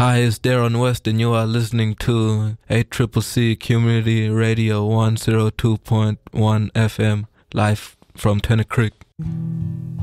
Hi, it's Darren West, and you are listening to ACCC Community Radio 102.1 FM, live from Tennant Creek.